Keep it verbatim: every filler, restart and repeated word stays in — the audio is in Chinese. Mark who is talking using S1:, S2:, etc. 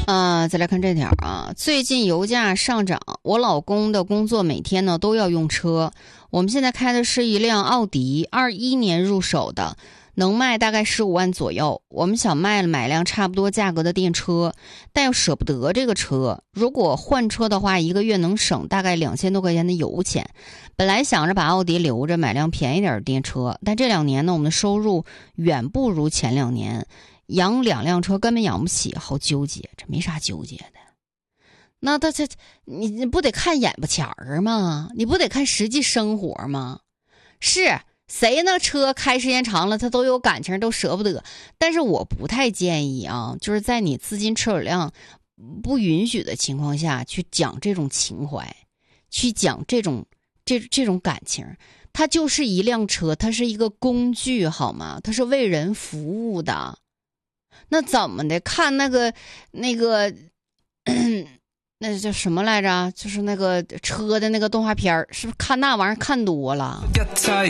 S1: 啊、呃，再来看这条啊，最近油价上涨，我老公的工作每天呢都要用车。我们现在开的是一辆奥迪，二一年入手的，能卖大概十五万左右。我们想卖了买辆差不多价格的电车，但又舍不得这个车。如果换车的话，一个月能省大概两千多块钱的油钱。本来想着把奥迪留着，买辆便宜点的电车，但这两年呢，我们的收入远不如前两年。养两辆车根本养不起，好纠结。这没啥纠结的，那他这你你不得看眼巴前儿吗？你不得看实际生活吗？是谁那车开时间长了，他都有感情，都舍不得。但是我不太建议啊，就是在你资金持有量不允许的情况下去讲这种情怀，去讲这种这这种感情。它就是一辆车，它是一个工具，好吗？它是为人服务的。那怎么的？看那个那个，那叫什么来着？就是那个车的那个动画片儿，是不是看那玩意儿看多了？